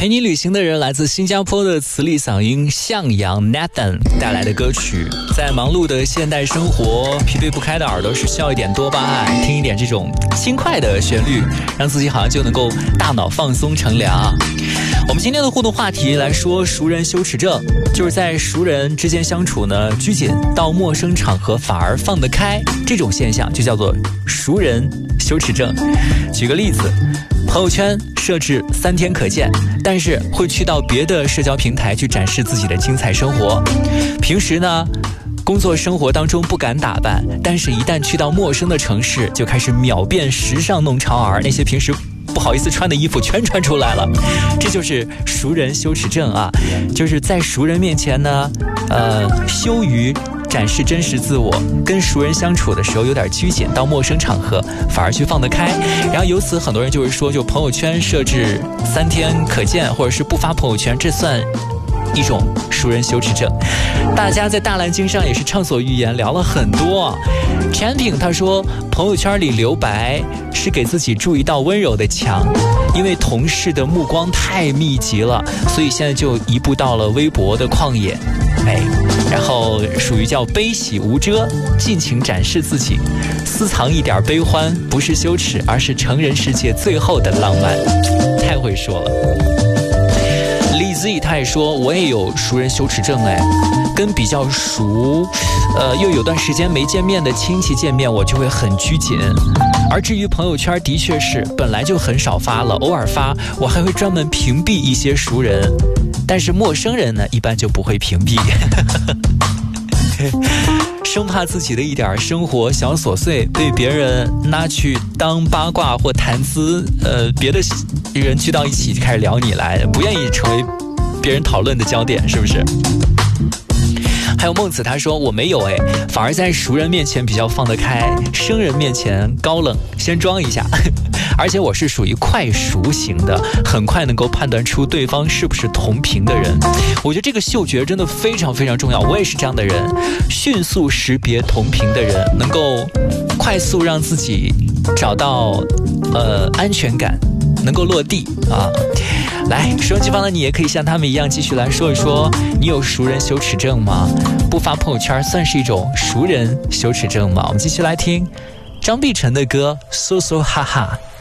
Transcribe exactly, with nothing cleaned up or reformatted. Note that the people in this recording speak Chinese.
陪你旅行的人来自新加坡的磁力嗓音向阳 Nathan 带来的歌曲。在忙碌的现代生活，疲惫不开的耳朵是需要一点多巴胺，听一点这种轻快的旋律，让自己好像就能够大脑放松乘凉。我们今天的互动话题来说熟人羞耻症，就是在熟人之间相处呢拘谨，到陌生场合反而放得开，这种现象就叫做熟人羞耻症。举个例子，朋友圈设置三天可见，但是会去到别的社交平台去展示自己的精彩生活。平时呢工作生活当中不敢打扮，但是一旦去到陌生的城市，就开始秒变时尚弄潮儿，那些平时不好意思穿的衣服全穿出来了。这就是熟人羞耻症啊，就是在熟人面前呢呃，羞于展示真实自我，跟熟人相处的时候有点拘谨，到陌生场合反而去放得开。然后由此很多人就会说，就朋友圈设置三天可见，或者是不发朋友圈，这算一种熟人羞耻症。大家在大蓝鲸上也是畅所欲言，聊了很多。产品他说，朋友圈里留白是给自己筑一道温柔的墙，因为同事的目光太密集了，所以现在就移步到了微博的旷野。哎，然后属于叫悲喜无遮，尽情展示自己，私藏一点悲欢，不是羞耻，而是成人世界最后的浪漫。太会说了。李 Z 他也说，我也有熟人羞耻症哎，跟比较熟呃，又有段时间没见面的亲戚见面，我就会很拘谨。而至于朋友圈，的确是本来就很少发了，偶尔发我还会专门屏蔽一些熟人，但是陌生人呢一般就不会屏蔽。生怕自己的一点生活小琐碎被别人拿去当八卦或谈资，呃，别的人聚到一起就开始聊你来，不愿意成为别人讨论的焦点，是不是？还有孟子他说，我没有哎，反而在熟人面前比较放得开，生人面前高冷，先装一下。而且我是属于快熟型的，很快能够判断出对方是不是同频的人。我觉得这个嗅觉真的非常非常重要，我也是这样的人，迅速识别同频的人，能够快速让自己找到呃安全感，能够落地啊。来，收音机旁的你也可以像他们一样继续来说一说，你有熟人羞耻症吗？不发朋友圈算是一种熟人羞耻症吗？我们继续来听张碧晨的歌，梭梭哈哈。